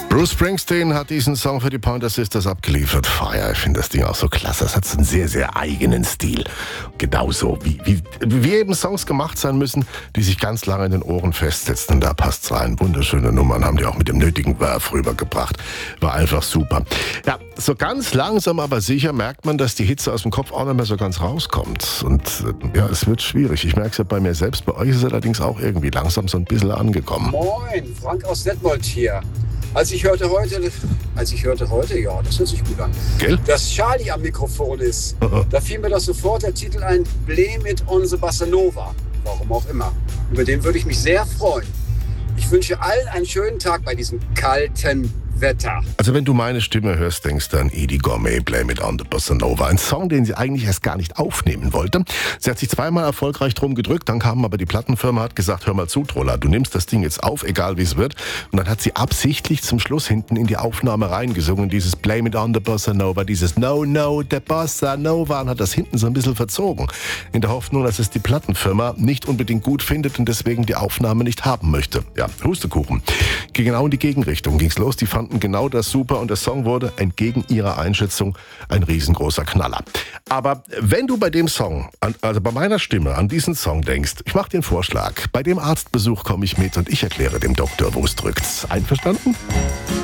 Bruce Springsteen hat diesen Song für die Pointer Sisters abgeliefert. Fire, ich finde das Ding auch so klasse. Es hat so einen sehr, sehr eigenen Stil. Genauso wie eben Songs gemacht sein müssen, die sich ganz lange in den Ohren festsetzen. Und da passt's rein. Wunderschöne Nummern haben die auch mit dem nötigen Werf rübergebracht. War einfach super. Ja, so ganz langsam aber sicher merkt man, dass die Hitze aus dem Kopf auch nicht mehr so ganz rauskommt. Und ja, es wird schwierig. Ich merke es ja bei mir selbst. Bei euch ist es allerdings auch irgendwie langsam so ein bisschen angekommen. Moin, Frank aus Detmold hier. Als ich hörte heute, ja, das hört sich gut an, Gell? dass Charlie am Mikrofon ist, da fiel mir doch sofort der Titel ein, Blame It on the Bossa Nova. Warum auch immer. Über den würde ich mich sehr freuen. Ich wünsche allen einen schönen Tag bei diesem kalten Wetter. Also wenn du meine Stimme hörst, denkst du an Edie Gourmet, Blame It on the Bossa Nova. Ein Song, den sie eigentlich erst gar nicht aufnehmen wollte. Sie hat sich zweimal erfolgreich drum gedrückt, dann kam aber die Plattenfirma, hat gesagt, hör mal zu, Trolla, du nimmst das Ding jetzt auf, egal wie es wird. Und dann hat sie absichtlich zum Schluss hinten in die Aufnahme reingesungen, dieses Blame It on the Bossa Nova, dieses No, no, the Bossa Nova, und hat das hinten so ein bisschen verzogen. In der Hoffnung, dass es die Plattenfirma nicht unbedingt gut findet und deswegen die Aufnahme nicht haben möchte. Ja, Hustekuchen. Genau in die Gegenrichtung ging's los, die fanden genau das super und der Song wurde entgegen ihrer Einschätzung ein riesengroßer Knaller. Aber wenn du bei dem Song, also bei meiner Stimme an diesen Song denkst, ich mache dir einen Vorschlag. Bei dem Arztbesuch komme ich mit und ich erkläre dem Doktor, wo es drückt. Einverstanden?